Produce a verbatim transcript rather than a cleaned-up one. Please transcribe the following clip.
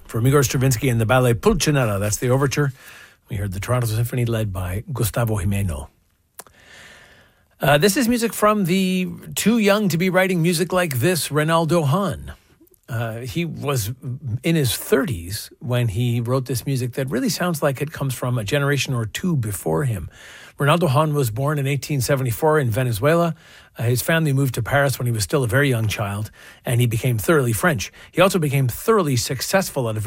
from Igor Stravinsky and the ballet Pulcinella. That's the overture. We heard the Toronto Symphony led by Gustavo Jimeno. Uh, this is music from the too young to be writing music like this, Reynaldo Hahn. Uh, he was in his thirties when he wrote this music that really sounds like it comes from a generation or two before him. Reynaldo Hahn was born in eighteen seventy-four in Venezuela. Uh, his family moved to Paris when he was still a very young child, and he became thoroughly French. He also became thoroughly successful at a